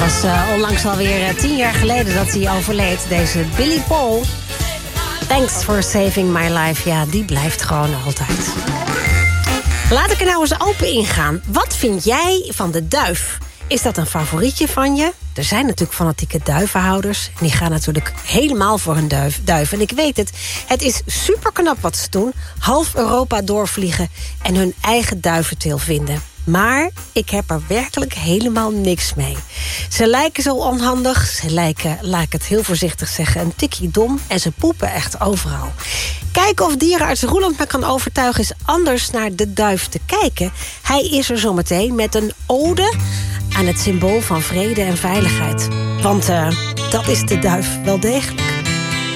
Onlangs alweer 10 jaar geleden dat hij overleed. Deze Billy Paul. Thanks for saving my life. Ja, die blijft gewoon altijd. Laat ik er nou eens open ingaan. Wat vind jij van de duif? Is dat een favorietje van je? Er zijn natuurlijk fanatieke duivenhouders. En die gaan natuurlijk helemaal voor een duif. En ik weet het, het is super knap wat ze doen. Half Europa doorvliegen en hun eigen duiventil vinden. Maar ik heb er werkelijk helemaal niks mee. Ze lijken zo onhandig. Ze lijken, laat ik het heel voorzichtig zeggen, een tikkie dom. En ze poepen echt overal. Kijken of dierenarts Roeland me kan overtuigen is anders naar de duif te kijken. Hij is er zometeen met een ode aan het symbool van vrede en veiligheid. Want dat is de duif wel degelijk.